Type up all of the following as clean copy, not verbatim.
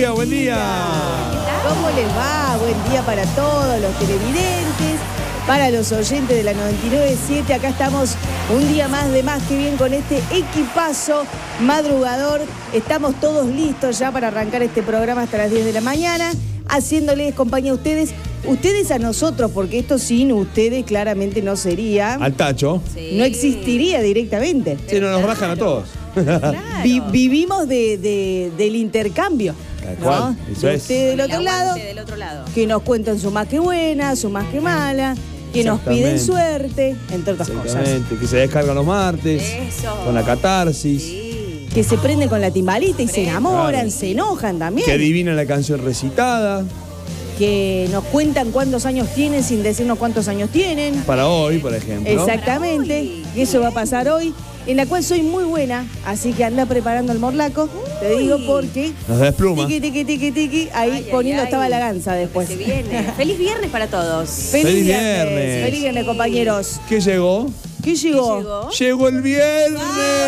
día, buen día. ¿Cómo les va? Buen día para todos los televidentes, para los oyentes de la 99.7. Acá estamos un día más de Más que Bien con este equipazo madrugador. Estamos todos listos ya para arrancar este programa hasta las 10 de la mañana, haciéndoles compañía a ustedes a nosotros, porque esto sin ustedes claramente no sería. Al tacho. Sí. No existiría directamente. Sí, no nos rajan a todos. Claro. Vivimos del intercambio. Tal cual, ¿no? eso es. Ustedes del otro lado, que nos cuentan su más que buena, su más que mala, que nos piden suerte, entre otras cosas. Exactamente, que se descargan los martes. Eso. Con la catarsis. Sí. Que se prenden con la timbalita y se enamoran, claro. Se enojan también. Que adivinan la canción recitada. Que nos cuentan cuántos años tienen sin decirnos cuántos años tienen. Para hoy, por ejemplo. Exactamente. Y eso va a pasar hoy, en la cual soy muy buena, así que anda preparando el morlaco, te digo porque... Nos despluma. Tiqui, ahí poniendo estaba la ganza después. Se viene. Feliz viernes para todos. Feliz viernes. Feliz viernes, compañeros. ¿Qué llegó? ¿Qué llegó? Llegó el viernes.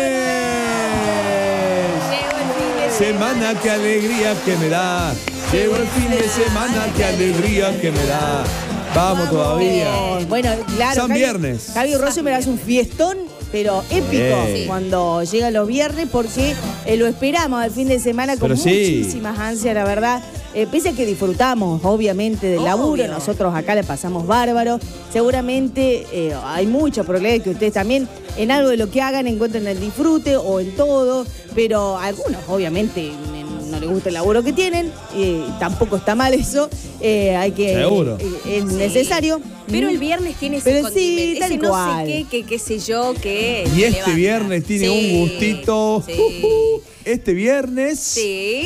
Llegó el fin de semana, qué alegría que me da. Llegó el fin de semana, qué alegría que me da. Vamos todavía. Bueno, claro. San Viernes. Javi Rossi me hace un fiestón, pero épico, cuando llegan los viernes, porque lo esperamos al fin de semana con muchísimas ansias, la verdad. Pese a que disfrutamos, obviamente, del laburo, nosotros acá le pasamos bárbaro. Seguramente hay mucha probabilidad que ustedes también en algo de lo que hagan encuentren el disfrute o en todo, pero algunos, obviamente, no les gusta el laburo que tienen, tampoco está mal eso, hay que... Seguro. Es necesario. Pero el viernes tiene ese condimento, tal ese cual. no sé qué sé yo, que... Y este viernes tiene un gustito. Este viernes,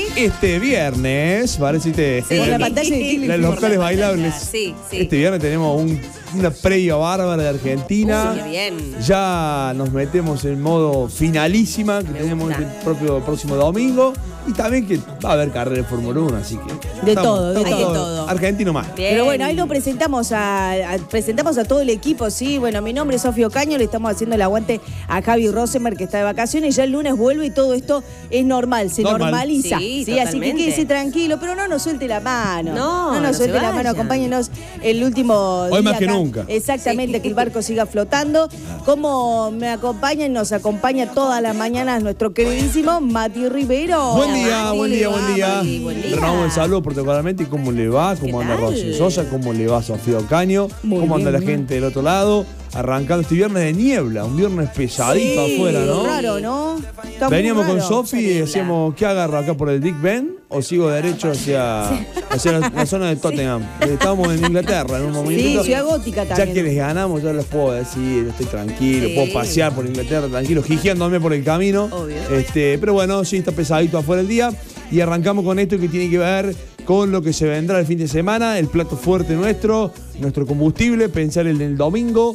parece con la pantalla de los locales bailables. Este viernes tenemos una previa bárbara de Argentina. Qué bien. Ya nos metemos en modo finalísima, que tenemos el próximo domingo. Y también que va a haber carrera de Fórmula 1, así que... De todo. Argentino más. Bien. Pero bueno, ahí lo presentamos a todo el equipo, sí. Bueno, mi nombre es Sofía Ocaño, le estamos haciendo el aguante a Javi Rosenberg, que está de vacaciones. Ya el lunes vuelve y todo esto es normal, se normaliza. Sí, así que quédese tranquilo, pero no nos suelte la mano. No nos suelte la mano, acompáñenos el último día. Hoy más que acá. nunca. Exactamente, que el barco siga flotando. Como me acompañan, nos acompaña todas las mañanas nuestro queridísimo Mati Rivero. Buen día. Renovamos el saludo protocolarmente. ¿Cómo le va? ¿Cómo anda Rosy Sosa? ¿Cómo le va Sofía Ocaño? ¿Cómo anda la gente del otro lado? Arrancando este viernes de niebla, un viernes pesadito afuera, ¿no? Raro, ¿no? Veníamos con Sofi y decíamos, ¿qué agarro acá por el Big Ben o sigo derecho hacia la zona de Tottenham? Estábamos en Inglaterra en un momento. Sí, ciudad gótica también. Ya que les ganamos, ya les puedo decir, estoy tranquilo, puedo pasear por Inglaterra tranquilo, gijeándome por el camino. Obvio. Pero bueno, sí, está pesadito afuera el día. Y arrancamos con esto que tiene que ver con lo que se vendrá el fin de semana, el plato fuerte nuestro combustible, pensar en el domingo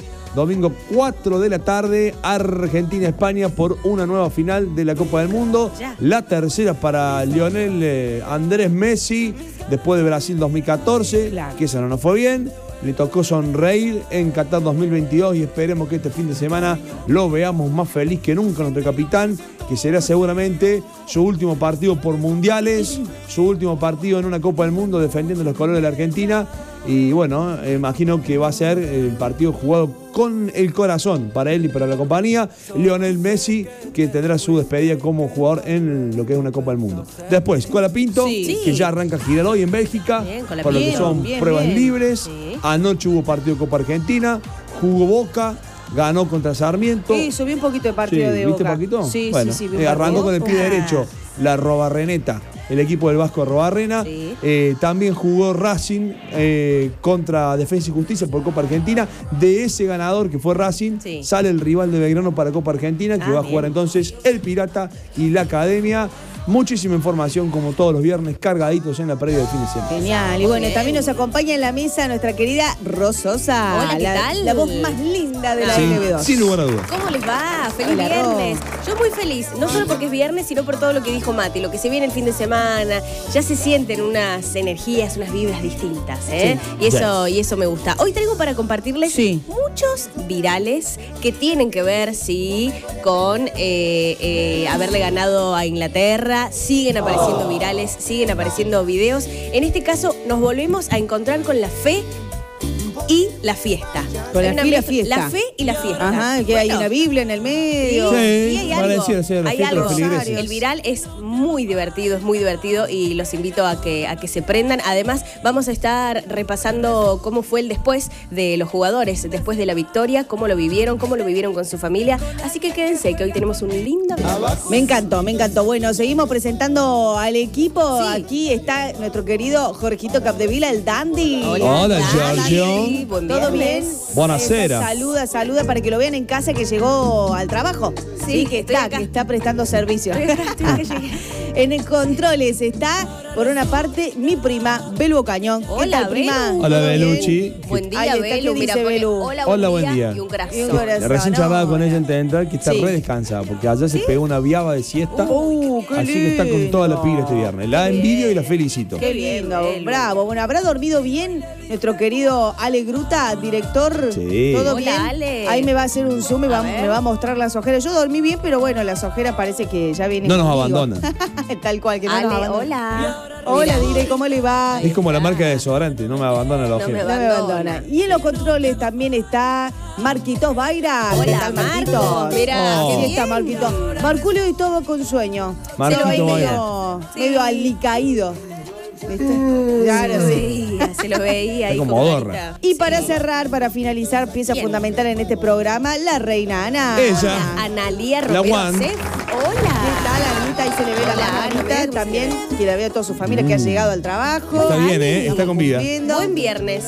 4 de la tarde, Argentina-España por una nueva final de la Copa del Mundo. La tercera para Lionel Andrés Messi, después de Brasil 2014, que esa no nos fue bien. Le tocó sonreír en Qatar 2022 y esperemos que este fin de semana lo veamos más feliz que nunca, nuestro capitán, que será seguramente su último partido por mundiales, su último partido en una Copa del Mundo defendiendo los colores de la Argentina. Y bueno, imagino que va a ser el partido jugado con el corazón para él y para la compañía. Lionel Messi, que tendrá su despedida como jugador en lo que es una Copa del Mundo. Después, Colapinto, que ya arranca a girar hoy en Bélgica, por lo que son pruebas libres. Anoche hubo partido Copa Argentina, jugó Boca, ganó contra Sarmiento. Sí, subí un poquito de partido de ¿viste Boca. poquito? Sí, bueno, arrancó con el pie derecho la Robarreneta, el equipo del Vasco Robarrena. También jugó Racing contra Defensa y Justicia por Copa Argentina. De ese ganador que fue Racing, sale el rival de Belgrano para Copa Argentina, que va a jugar entonces el Pirata y la Academia. Muchísima información, como todos los viernes, cargaditos en la previa del fin de semana. Genial. Y bueno, también nos acompaña en la mesa nuestra querida Rososa. Hola, ¿qué tal? La voz más linda de la LB2. Sin lugar a dudas. ¿Cómo les va? Feliz viernes. Yo muy feliz, no solo porque es viernes, sino por todo lo que dijo Mati, lo que se viene el fin de semana. Ya se sienten unas energías, unas vibras distintas, ¿eh? Y eso me gusta. Hoy traigo para compartirles muchos virales que tienen que ver, con haberle ganado a Inglaterra guerra, siguen apareciendo virales, siguen apareciendo videos. En este caso nos volvemos a encontrar con la fe y la fiesta. Con la fe y la fiesta. La fe y la fiesta. Ajá, que hay una Biblia en el medio. Sí, hay algo. hay algo. El viral es muy divertido y los invito a que se prendan. Además, vamos a estar repasando cómo fue el después de los jugadores, después de la victoria, cómo lo vivieron con su familia. Así que quédense, que hoy tenemos un lindo video. Me encantó. Bueno, seguimos presentando al equipo. Sí. Aquí está nuestro querido Jorgito Capdevila, el Dandy. Hola, Giorgio. Buen ¿Todo bien? Buonasera. Saluda para que lo vean en casa, que llegó al trabajo. Sí, que está prestando servicio. En el controles está, por una parte, mi prima, Belu Cañón. Hola, ¿qué tal, prima? Belu. Hola, Beluchi. Buen día, Belu. Mira, Belu. Hola, buen día. Y un corazón. Y un corazón. Recién charlaba con Hola. ella antes de entrar, que está Sí. re descansada, porque allá se pegó una viaba de siesta. Qué así que está con toda la pila este viernes. La envidio y la felicito. Qué lindo, bravo. Bueno, ¿habrá dormido bien nuestro querido Ale Gruta, director? Sí. ¿Todo Hola, bien? Ale. Ahí me va a hacer un zoom, me va a mostrar las ojeras. Yo dormí bien, pero bueno, las ojeras parece que ya vienen No nos conmigo. abandonan. Tal cual, que no Ale, nos abandonan. hola. Hola, Dire, ¿cómo le va? Es como la marca de desodorante, no me abandona la No ojera. me No me abandona. Y en los controles también está Marquitos Baira. ¿Qué Hola, tal, Marcos. Mirá, Oh. qué Ahí bien. está Marquito. Marculio y todo con sueño. Marquito Se lo ve Baira. medio alicaído. ¿Viste? Claro, sí. Se lo veía ahí Está como con gorra. carita. Y para cerrar, para finalizar, pieza ¿Quién? fundamental en este programa, la reina Ana. Ella. Analía La Romero Juan. Acef. ¿Qué Hola. tal, Anita? Ahí se le ve la Hola, mano a Ana, Anita bien, también, que la ve a toda su familia que ha llegado al trabajo. Está bien, Estamos está con vida. cumpliendo. Buen viernes.